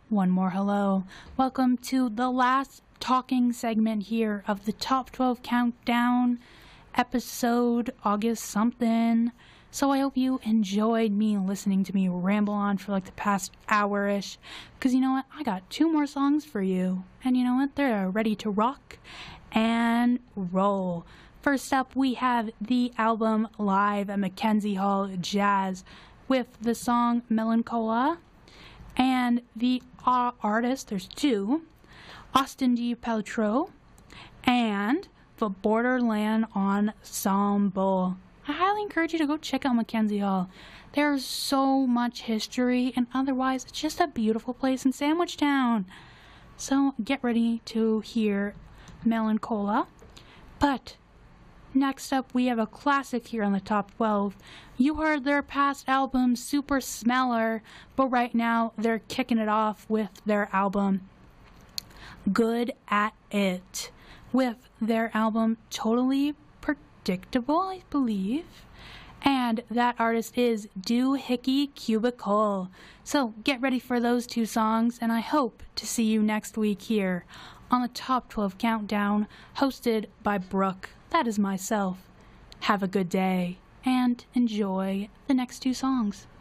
One more hello. Welcome to the last talking segment here of the Top 12 Countdown episode August something. So I hope you enjoyed me listening to me ramble on for like the past hour-ish. Because you know what? I got two more songs for you. And you know what? They're ready to rock and roll. First up, we have the album Live at Mackenzie Hall Jazz with the song Melancholia. And the artist, there's two, Austin D. Peltro and the Borderland Ensemble. I highly encourage you to go check out Mackenzie Hall. There's so much history, and otherwise, it's just a beautiful place in Sandwich Town. So get ready to hear Melancholia. But next up, we have a classic here on the Top 12. You heard their past album, Super Smeller, but right now they're kicking it off with their album, Good at It, with their album Totally Predictable, I believe. And that artist is Doohickey Cubicle. So get ready for those two songs, and I hope to see you next week here on the Top 12 Countdown, hosted by Brooke. That is myself. Have a good day and enjoy the next two songs.